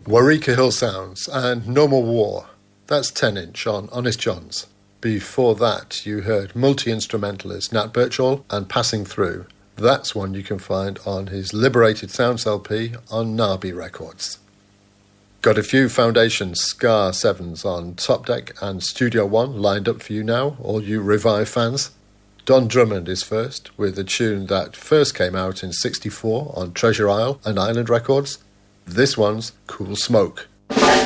Warika Hill Sounds and No More War. That's 10-inch on Honest Johns. Before that, you heard multi-instrumentalist Nat Birchall and Passing Through. That's one you can find on his Liberated Sounds LP on Nabi Records. Got a few Foundation Scar 7s on Top Deck and Studio One lined up for you now, all you Revive fans. Don Drummond is first, with a tune that first came out in '64 on Treasure Isle and Island Records. This one's Cool Smoke. Hey!